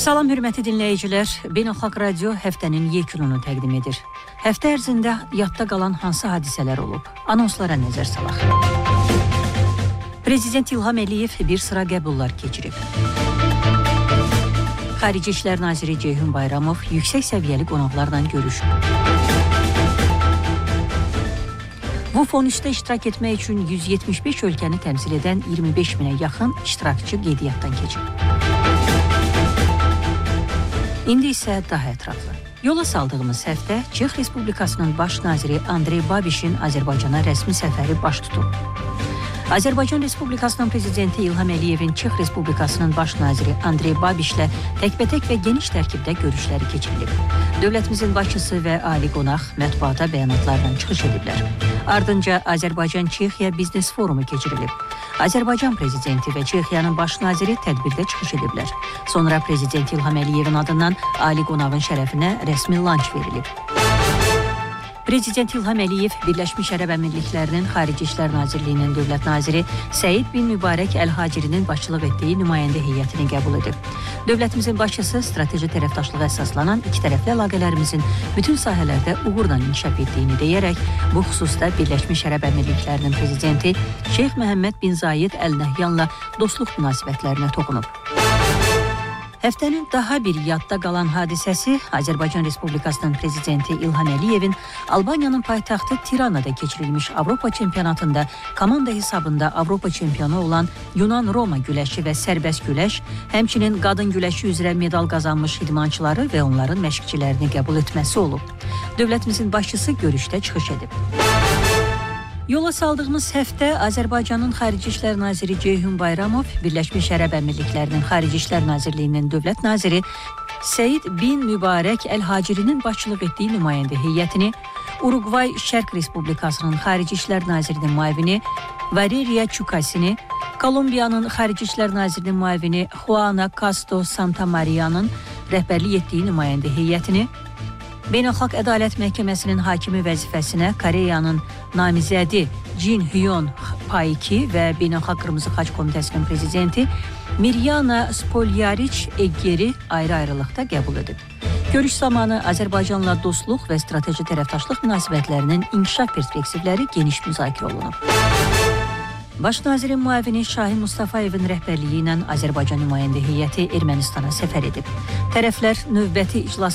Salam hörmətli dinləyicilər, Beynəlxalq Radio həftənin yekununu təqdim edir. Həftə ərzində yadda qalan hansı hadisələr olub? Anonslara nəzər salaq. Prezident İlham Əliyev bir sıra qəbullar keçirib. Xarici İşlər Naziri Ceyhun Bayramov yüksək səviyyəli qonaqlarla görüşüb. Bu fonüsdə iştirak etmək üçün 175 ölkəni təmsil edən 25 minə yaxın iştirakçı qeydiyyatdan keçib. İndi isə daha ətraflı. Yola saldığımız həftə Çex Respublikasının baş naziri Andrey Babişin Azərbaycana rəsmi səfəri baş tutub. Azərbaycan Respublikasının prezidenti İlham Əliyevin Çex Respublikasının baş naziri Andrey Babişlə təkbətək və geniş tərkibdə görüşləri keçirilib. Dövlətimizin başçısı və ali qonaq mətbuata bəyanatlarla çıxış ediblər. Ardınca Azərbaycan-Çexiya biznes forumu keçirilib. Azərbaycan prezidenti və Çexiyanın baş naziri tədbirdə çıxış ediblər. Sonra prezident İlham Əliyevin adından ali qonağın şərəfinə rəsmi lanç verilib. Prezident İlham Əliyev Birləşmiş Ərəb Əmirliklərinin Xarici İşlər Nazirliyinin dövlət naziri Səid bin Mübarək Əl-Hacirinin başçılıq etdiyi nümayəndə heyətini qəbul edib. Dövlətimizin başçısı strateji tərəfdaşlığa əsaslanan ikitərəfli əlaqələrimizin bütün sahələrdə uğurla inkişaf etdiyini deyərək, bu xüsusda Birləşmiş Ərəb Əmirliklərinin prezidenti Şeyx Məhəmməd bin Zayed Əl Nəhyanla dostluq münasibətlərinə toxunub. Həftənin daha bir yadda qalan hadisəsi Azərbaycan Respublikasının prezidenti İlham Əliyevin Albaniyanın paytaxtı Tiranada keçirilmiş Avropa çempionatında komanda hesabında Avropa çempionu olan Yunan-Roma güləşi və sərbəst güləş, həmçinin qadın güləşi üzrə medal qazanmış idmançıları və onların məşqçilərini qəbul etməsi olub. Dövlətimizin başçısı görüşdə çıxış edib. Yola saldığımız həftə Azərbaycanın Xarici İşlər Naziri Ceyhun Bayramov, Birləşmiş Ərəb Əmirliklərinin Xarici İşlər Nazirliyinin dövlət naziri Səid bin Mübarək Əl-Hacirinin başçılıq etdiyi nümayəndə heyətini, Uruqvay Şərq Respublikasının Xarici İşlər Nazirinin müavini Valeriya Çukasini, Kolumbiyanın Xarici İşlər Nazirinin müavini Juana Castro Santamaria'nın rəhbərlik etdiyi nümayəndə heyətini, Beynəlxalq Ədalət Məhkəməsinin hakimi vəzifəsinə Koreyanın namizədi Jin Hyun Paiki və Beynəlxalq Qırmızı Xaç Komitəsinin prezidenti Miryana Spolyariç Eggeri ayrı-ayrılıqda qəbul edib. Görüş zamanı Azərbaycanla dostluq və strateji tərəfdaşlıq münasibətlərinin inkişaf perspektivləri geniş müzakirə olunub. Baş nazirin müavini Şahin Mustafayevin rəhbərliyi ilə Azərbaycan nümayəndə heyəti Ermənistana səfər edib. Tərəflər növbəti iclas